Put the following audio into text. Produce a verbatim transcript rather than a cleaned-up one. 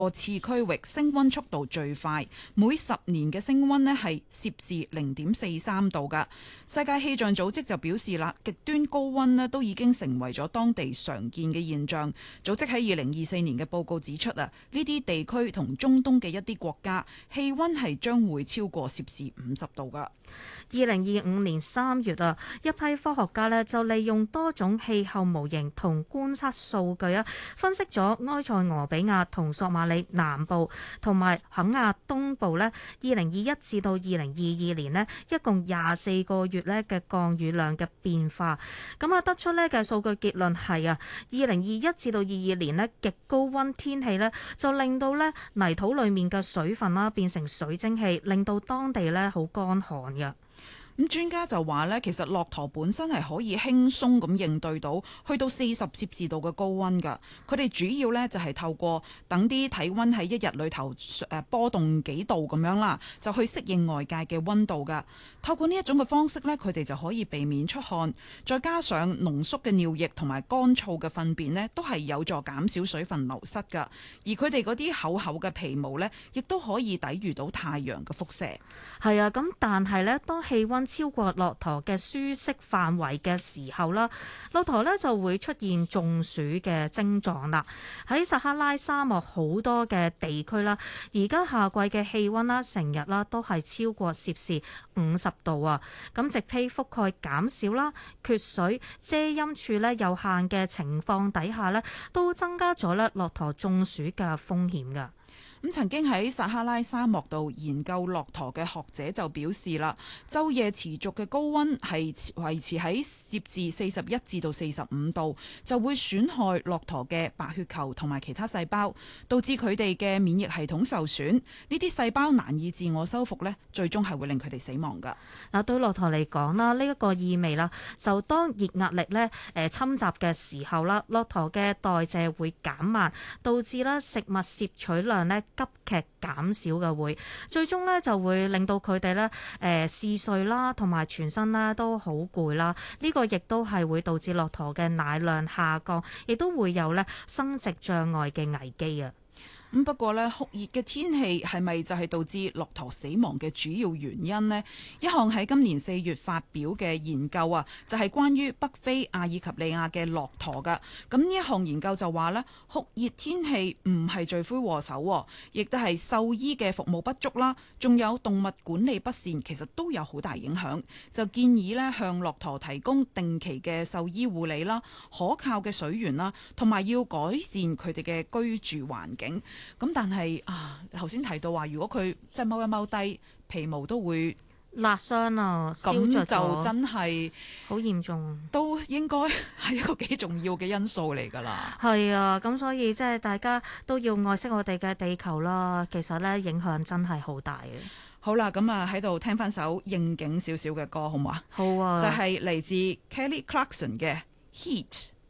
個次區域升溫速度最快，每十年嘅升溫呢係攝氏零點四三度㗎。世界氣象組織就表示啦，極端高溫呢都已經成為咗當地常見嘅現象。組織喺二零二四年嘅報告指出啊，呢啲地區同中東嘅一啲國家氣溫係將會超過攝氏五十度㗎。 二零二五年三月啊，一批科學家呢就利用多種氣候模型同觀測數據啊，分析咗埃塞俄比亞同索馬里南部同埋肯亞東部呢，二零二一至到二零二二年呢，一共廿四個月呢嘅降雨量嘅變化。咁啊，得出呢嘅數據結論係啊，二零二一至到二二年呢，極高溫天氣呢就令到呢泥土裡面嘅水分啦變成水蒸氣，令到當地呢好乾旱嘅。 咁專家就話咧，其實駱駝本身係可以輕鬆咁應對到去到四十攝氏度嘅高溫㗎。佢哋主要咧就係透過等啲體溫喺一日裏頭誒波動幾度咁樣啦，就去適應外界嘅溫度㗎。透過呢一種嘅方式咧，佢哋就可以避免出汗，再加上濃縮嘅尿液同埋乾燥嘅糞便呢，都係有助減少水分流失㗎。而佢哋嗰啲厚厚嘅皮毛呢，亦都可以抵禦到太陽嘅輻射。 係啊，咁但係呢，當氣溫超過駱駝嘅舒適範圍嘅時候啦，駱駝呢就會出現中暑嘅症狀啦。喺撒哈拉沙漠好多嘅地區啦，而家夏季嘅氣溫啦，成日啦都係超過攝氏五十度啊。咁植被覆蓋減少啦，缺水、遮陰處呢有限嘅情況底下呢，都增加咗咧駱駝中暑嘅風險㗎。 咁曾經喺撒哈拉沙漠度研究駱駝嘅學者就表示啦，晝夜持續嘅高溫係維持喺攝氏四十一至到四十五度，就會損害駱駝嘅白血球同埋其他細胞，導致佢哋嘅免疫系統受損。呢啲細胞難以自我修復呢，最終係會令佢哋死亡㗎。嗱， 對駱駝嚟講啦，呢一個意味啦，就當熱壓力咧誒侵襲嘅時候啦，駱駝嘅代謝會減慢，導致咧食物攝取量咧急劇減少嘅會，最終咧就會令到佢哋咧誒嗜睡啦，同埋全身咧都好攰啦。呢個亦都係會導致駱駝嘅奶量下降，亦都會有咧生殖障礙嘅危機啊。 咁不過呢，酷熱嘅天氣係咪就係導致駱駝死亡嘅主要原因呢？一項喺今年四月發表嘅研究啊，就係關於北非阿爾及利亞嘅駱駝㗎。咁呢一項研究就話呢，酷熱天氣唔係罪魁禍首，亦都係獸醫嘅服務不足啦，仲有動物管理不善，其實都有好大影響。就建議呢，向駱駝提供定期嘅獸醫護理啦，可靠嘅水源啦，同埋要改善佢哋嘅居住環境。咁但係啊，頭先提到話，如果佢即係踎一踎低，皮毛都會辣傷啊，燒着咗， 就真係好嚴重， 都應該係一個幾重要嘅因素嚟㗎啦。 係啊，咁所以即係大家都要愛惜我哋嘅地球啦。其實咧影響真係好大嘅。 好啦，咁啊喺度聽翻首應景少少嘅歌，好唔好啊？ 好啊， 就係嚟自 Kelly Clarkson 嘅 Heat。